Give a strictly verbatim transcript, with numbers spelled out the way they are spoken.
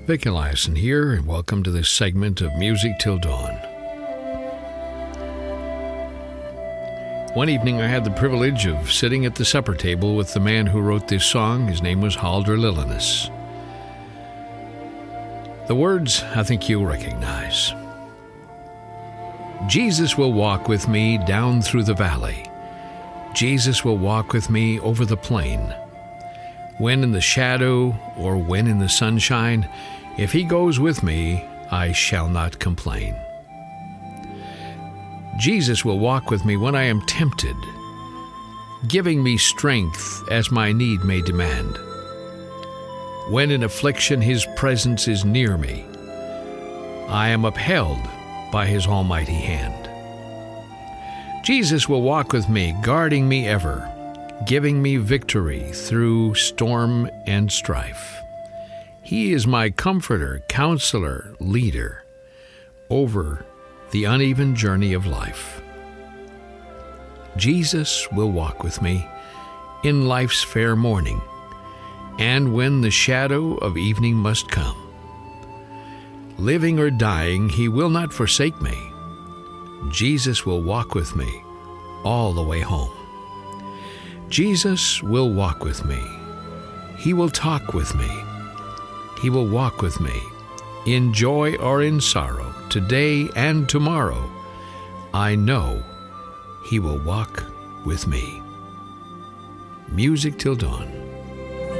Vic Eliason here, and welcome to this segment of Music Till Dawn. One evening I had the privilege of sitting at the supper table with the man who wrote this song. His name was Haldor Lillenes. The words I think you'll recognize. Jesus will walk with me down through the valley. Jesus will walk with me over the plain. When in the shadow or when in the sunshine, if he goes with me, I shall not complain. Jesus will walk with me when I am tempted, giving me strength as my need may demand. When in affliction his presence is near me, I am upheld by his almighty hand. Jesus will walk with me, guarding me ever, giving me victory through storm and strife. He is my comforter, counselor, leader over the uneven journey of life. Jesus will walk with me in life's fair morning, and when the shadow of evening must come. Living or dying, he will not forsake me. Jesus will walk with me all the way home. Jesus will walk with me. He will talk with me. He will walk with me in joy or in sorrow, today and tomorrow. I know he will walk with me. Music Till Dawn.